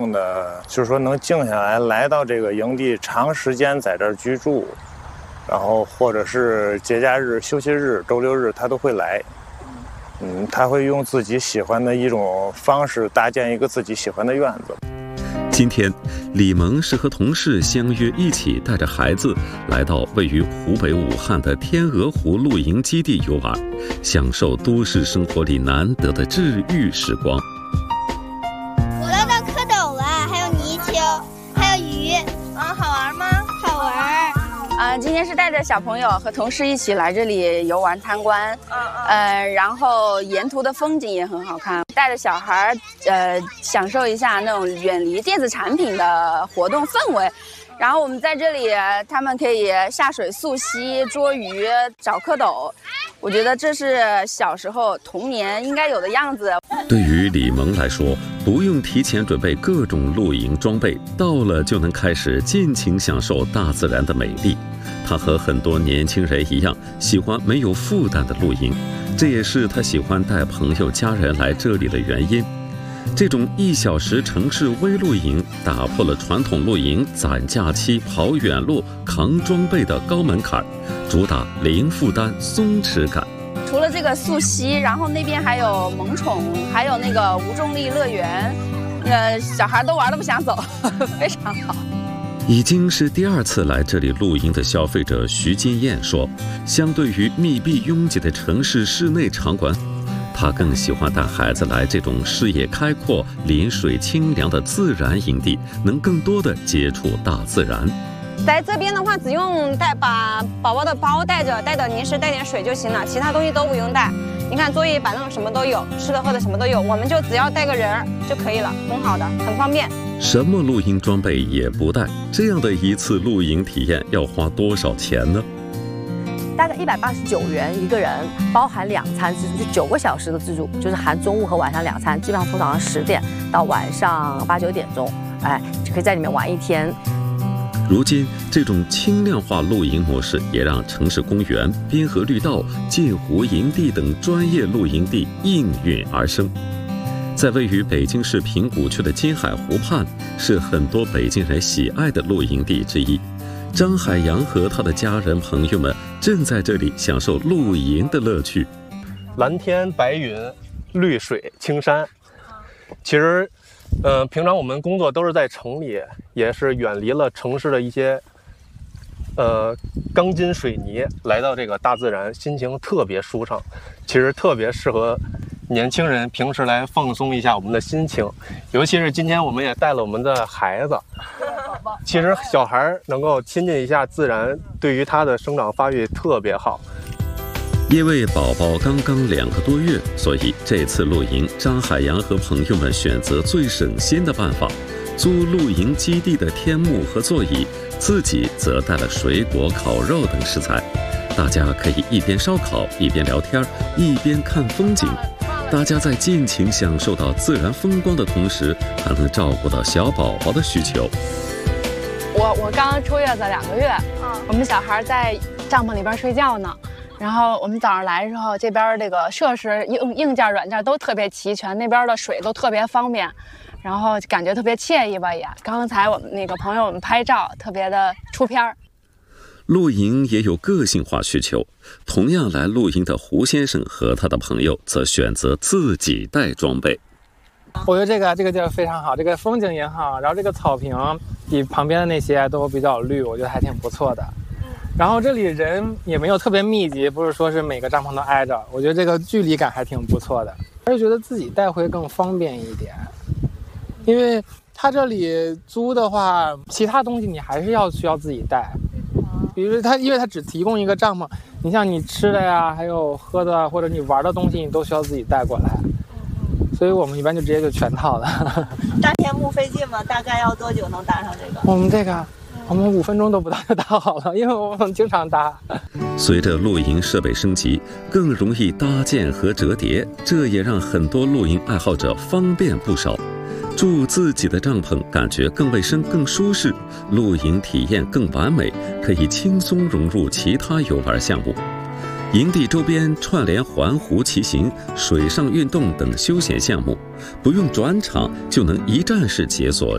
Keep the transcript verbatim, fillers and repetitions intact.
性的，就是说能静下来，来到这个营地，长时间在这儿居住，然后或者是节假日、休息日、周六日，他都会来。嗯，他会用自己喜欢的一种方式搭建一个自己喜欢的院子。 今天，李萌是和同事相约一起带着孩子来到位于湖北武汉的天鹅湖露营基地游玩，享受都市生活里难得的治愈时光。 我捞到蝌蚪了，还有泥鳅，还有鱼。 啊，好玩吗？ 好玩。 啊，今天是带着小朋友和同事一起来这里游玩参观，嗯嗯，呃，然后沿途的风景也很好看，带着小孩，呃，享受一下那种远离电子产品的活动氛围。然后我们在这里，他们可以下水溯溪、捉鱼、找蝌蚪。我觉得这是小时候童年应该有的样子。 对于李萌来说，不用提前准备各种露营装备，到了就能开始尽情享受大自然的美丽。他和很多年轻人一样，喜欢没有负担的露营，这也是他喜欢带朋友家人来这里的原因。这种一小时城市微露营打破了传统露营攒假期、跑远路、扛装备的高门槛，主打零负担、松弛感。 除了这个溯溪，然后那边还有萌宠，还有那个无重力乐园，呃，小孩都玩得不想走，非常好。 已经是第二次来这里露营的消费者徐金燕说，相对于密闭拥挤的城市室内场馆，他更喜欢带孩子来这种视野开阔、临水清凉的自然营地，能更多的接触大自然。 在这边的话，只用带把宝宝的包带着，带点零食，带点水就行了，其他东西都不用带。你看桌椅板凳什么都有，吃的喝的什么都有，我们就只要带个人儿就可以了，很好的，很方便。 什么露营装备也不带，这样的一次露营体验要花多少钱呢？ 大概一百八十九元一个人，包含两餐自助，就九个小时的自助，就是含中午和晚上两餐，基本上从早上十点到晚上八九点钟，哎，就可以在里面玩一天。 如今，这种轻量化露营模式也让城市公园、滨河绿道、镜湖营地等专业露营地应运而生。在位于北京市平谷区的金海湖畔，是很多北京人喜爱的露营地之一。张海洋和他的家人朋友们正在这里享受露营的乐趣。 蓝天白云，绿水青山。其实，呃，平常我们工作都是在城里，也是远离了城市的一些，呃，钢筋水泥，来到这个大自然，心情特别舒畅。其实特别适合年轻人平时来放松一下我们的心情，尤其是今天我们也带了我们的孩子。其实小孩能够亲近一下自然，对于他的生长发育特别好。 因为宝宝刚刚两个多月，所以这次露营，张海洋和朋友们选择最省心的办法，租露营基地的天幕和座椅，自己则带了水果、烤肉等食材。大家可以一边烧烤，一边聊天，一边看风景。大家在尽情享受到自然风光的同时，还能照顾到小宝宝的需求。 我我刚刚出月子两个月，我们小孩在帐篷里边睡觉呢。然后我们早上来的时候，这边这个设施硬硬件、软件都特别齐全，那边的水都特别方便，然后感觉特别惬意吧也。刚才我们那个朋友们拍照，特别的出片儿。 露营也有个性化需求，同样来露营的胡先生和他的朋友则选择自己带装备。 我觉得这个这个地儿非常好，这个风景也好，然后这个草坪比旁边的那些都比较绿，我觉得还挺不错的。然后这里人也没有特别密集，不是说是每个帐篷都挨着，我觉得这个距离感还挺不错的，而且觉得自己带会更方便一点。因为他这里租的话，其他东西你还是要需要自己带，比如他因为他只提供一个帐篷，你像你吃的呀，还有喝的或者你玩的东西，你都需要自己带过来。所以我们一般就直接就全套了。 搭天幕费劲吗？大概要多久能搭上这个？ 我们这个，我们五分钟都不到就搭好了，因为我们经常搭。 随着露营设备升级，更容易搭建和折叠，这也让很多露营爱好者方便不少。住自己的帐篷，感觉更卫生、更舒适，露营体验更完美，可以轻松融入其他游玩项目。营地周边串联环湖骑行、水上运动等休闲项目，不用转场就能一站式解锁